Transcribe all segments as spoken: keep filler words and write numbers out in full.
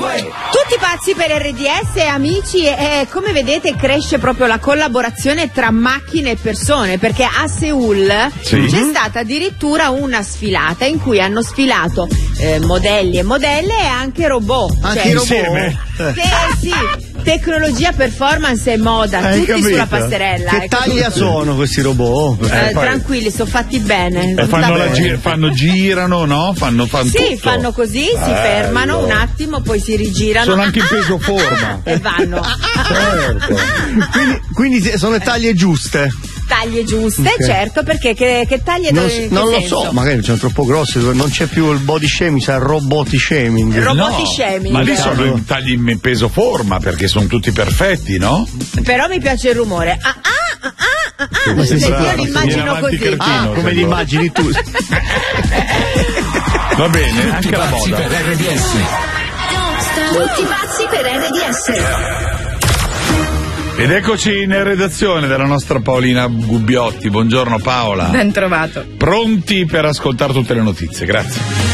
Tutti pazzi per R D S, amici, e come vedete cresce proprio la collaborazione tra macchine e persone, perché a Seul sì. c'è stata addirittura una sfilata in cui hanno sfilato eh, modelli e modelle e anche robot. Anche cioè, i robot? Te, sì, tecnologia, performance e moda, Hai tutti capito? Sulla passerella. Che ecco. taglia sono questi robot? Eh, Eh, poi- tranquilli, sono fatti bene. Eh, fanno, la Vabbè. gi- fanno girano, no? Fanno, fanno Sì, tutto. fanno così, si Bello. fermano un attimo, poi si rigirano. Sono anche in Ah, peso ah, forma. ah, e vanno. Certo. Quindi, quindi sono le taglie giuste. Taglie giuste, Ok. certo, perché che, che taglie Non, dove- che non lo senso? so, magari sono troppo grossi, non c'è più il body shaming, c'è il robot shaming. Robot No, shaming. ma lì sono in tagli in peso forma perché sono tutti perfetti, no? Però mi piace il rumore. Ah, ah, ah, ah, ah, ah. Ma sei Senti, bravo, io li sei immagino avanti così. cretino. Ah, come sembra. li immagini tu? Va bene, anche la Pazzi moda. per R D S. Tutti pazzi per R D S. Ed eccoci in redazione della nostra Paolina Gubbiotti. Buongiorno Paola. Ben trovato. Pronti per ascoltare tutte le notizie, grazie.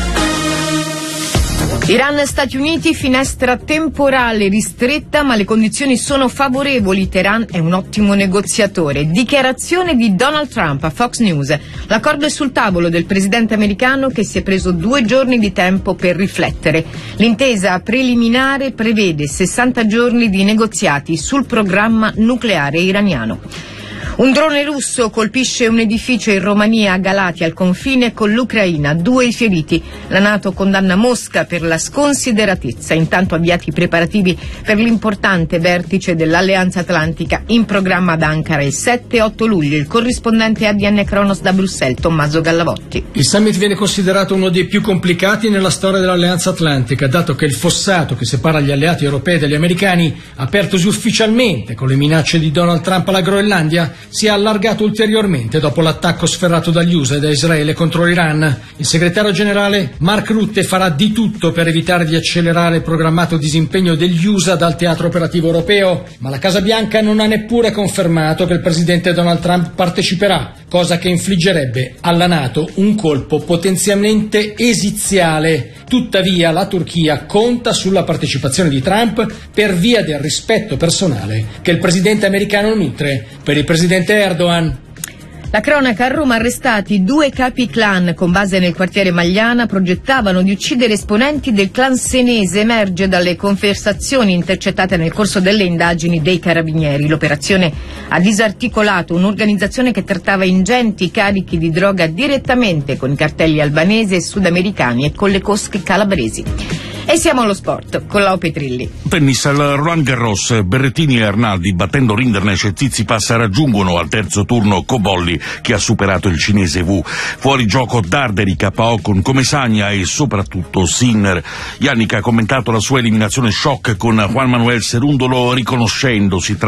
Iran e Stati Uniti, finestra temporale ristretta, ma le condizioni sono favorevoli. Teheran è un ottimo negoziatore. Dichiarazione di Donald Trump a Fox News. L'accordo è sul tavolo del presidente americano che si è preso due giorni di tempo per riflettere. L'intesa preliminare prevede sessanta giorni di negoziati sul programma nucleare iraniano. Un drone russo colpisce un edificio in Romania, a Galati, al confine con l'Ucraina. Due i feriti. La NATO condanna Mosca per la sconsideratezza. Intanto avviati i preparativi per l'importante vertice dell'Alleanza Atlantica in programma ad Ankara il sette e otto luglio. Il corrispondente A D N Kronos da Bruxelles, Tommaso Gallavotti. Il summit viene considerato uno dei più complicati nella storia dell'Alleanza Atlantica, dato che il fossato che separa gli alleati europei dagli americani, apertosi ufficialmente con le minacce di Donald Trump alla Groenlandia, si è allargato ulteriormente dopo l'attacco sferrato dagli U S A e da Israele contro l'Iran. Il segretario generale Mark Rutte farà di tutto per evitare di accelerare il programmato disimpegno degli U S A dal teatro operativo europeo, ma la Casa Bianca non ha neppure confermato che il presidente Donald Trump parteciperà, cosa che infliggerebbe alla NATO un colpo potenzialmente esiziale. Tuttavia la Turchia conta sulla partecipazione di Trump per via del rispetto personale che il presidente americano nutre per il presidente Erdogan. La cronaca: a Roma arrestati due capi clan con base nel quartiere Magliana, progettavano di uccidere esponenti del clan senese. Emerge dalle conversazioni intercettate nel corso delle indagini dei carabinieri. L'operazione ha disarticolato un'organizzazione che trattava ingenti carichi di droga direttamente con i cartelli albanesi e sudamericani e con le cosche calabresi. E siamo allo sport con Lao Petrilli. Tennis al Roland Garros, Berrettini e Arnaldi, battendo Rinderknecht e Tsitsipas, raggiungono al terzo turno Cobolli, che ha superato il cinese Wu. Fuori gioco Darderi, K O con Comesagna e soprattutto Sinner. Yannick ha commentato la sua eliminazione shock con Juan Manuel Cerúndolo riconoscendosi tra